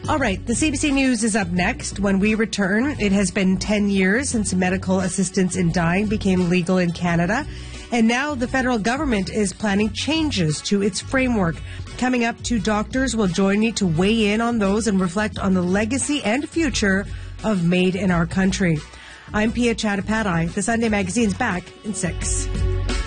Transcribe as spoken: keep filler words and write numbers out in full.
All right, the C B C News is up next. When we return, it has been ten years since medical assistance in dying became legal in Canada. And now the federal government is planning changes to its framework. Coming up, two doctors will join me to weigh in on those and reflect on the legacy and future of Made in Our Country. I'm Pia Chattopadhyay. The Sunday Magazine's back in six.